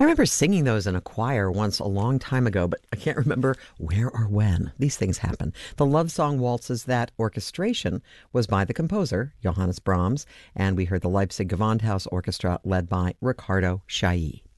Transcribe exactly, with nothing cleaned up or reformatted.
I remember singing those in a choir once a long time ago, but I can't remember where or when. These things happen. The Love Song Waltzes, that orchestration was by the composer, Johannes Brahms, and we heard the Leipzig Gewandhaus Orchestra led by Riccardo Chailly.